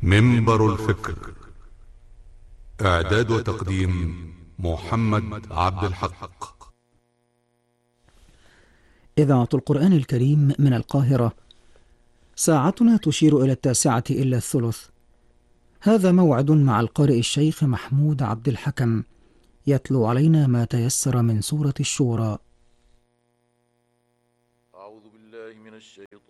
منبر الفكر. إعداد وتقديم محمد عبد الحق. إذاعة القرآن الكريم من القاهرة. ساعتنا تشير إلى 9:03. هذا موعد مع القارئ الشيخ محمود عبد الحكم، يتلو علينا ما تيسر من سورة الشورى. أعوذ بالله من الشيطان